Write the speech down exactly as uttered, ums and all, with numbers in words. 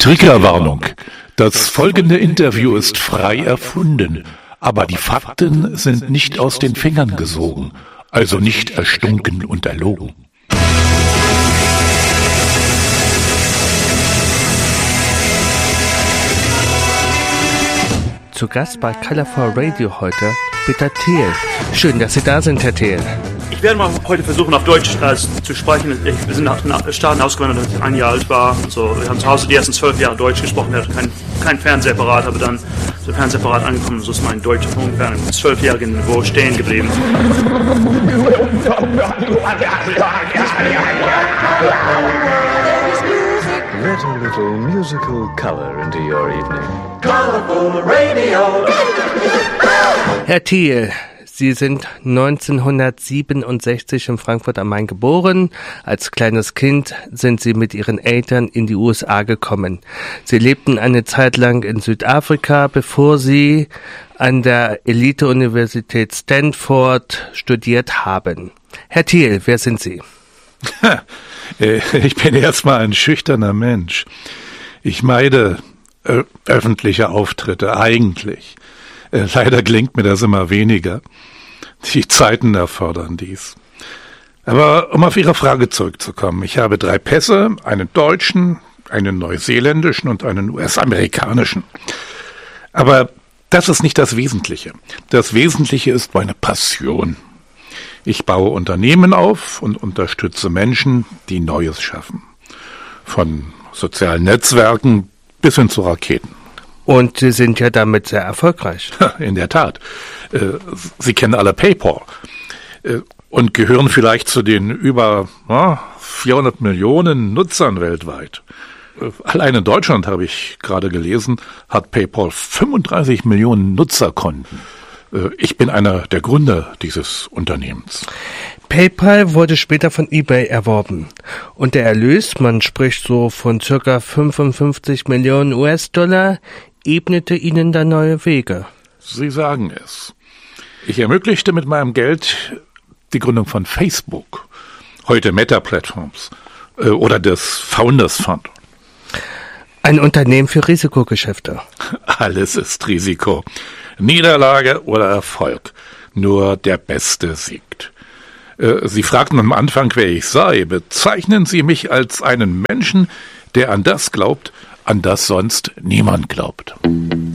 Triggerwarnung. Das folgende Interview ist frei erfunden, aber die Fakten sind nicht aus den Fingern gesogen, also nicht erstunken und erlogen. Zu Gast bei Colorful Radio heute Peter Thiel. Schön, dass Sie da sind, Herr Thiel. Ich werde mal heute versuchen, auf Deutsch äh, zu sprechen. Ich, wir sind nach den Staaten ausgewandert, als ich ein Jahr alt war. So, wir haben zu Hause die ersten zwölf Jahre Deutsch gesprochen. Wir hatten kein, kein Fernsehapparat, aber dann ist der Fernsehapparat angekommen. So ist mein Deutsch ungefähr im zwölfjährigen Niveau stehen geblieben. Let a little musical color into your evening. Colorful Radio. Herr Thiel, Sie sind neunzehnhundertsiebenundsechzig in Frankfurt am Main geboren. Als kleines Kind sind Sie mit Ihren Eltern in die U S A gekommen. Sie lebten eine Zeit lang in Südafrika, bevor Sie an der Elite-Universität Stanford studiert haben. Herr Thiel, wer sind Sie? Ich bin erstmal ein schüchterner Mensch. Ich meide äh, öffentliche Auftritte, eigentlich. Äh, leider gelingt mir das immer weniger. Die Zeiten erfordern dies. Aber um auf Ihre Frage zurückzukommen, ich habe drei Pässe, einen deutschen, einen neuseeländischen und einen U S-amerikanischen. Aber das ist nicht das Wesentliche. Das Wesentliche ist meine Passion. Ich baue Unternehmen auf und unterstütze Menschen, die Neues schaffen. Von sozialen Netzwerken bis hin zu Raketen. Und Sie sind ja damit sehr erfolgreich. In der Tat. Sie kennen alle PayPal und gehören vielleicht zu den über vierhundert Millionen Nutzern weltweit. Allein in Deutschland, habe ich gerade gelesen, hat PayPal fünfunddreißig Millionen Nutzerkonten. Ich bin einer der Gründer dieses Unternehmens. PayPal wurde später von eBay erworben. Und der Erlös, man spricht so von circa fünfundfünfzig Millionen U S-Dollar, ebnete Ihnen da neue Wege. Sie sagen es. Ich ermöglichte mit meinem Geld die Gründung von Facebook, heute Meta-Platforms oder des Founders Fund. Ein Unternehmen für Risikogeschäfte. Alles ist Risiko. Niederlage oder Erfolg. Nur der Beste siegt. Sie fragten am Anfang, wer ich sei. Bezeichnen Sie mich als einen Menschen, der an das glaubt, an das sonst niemand glaubt.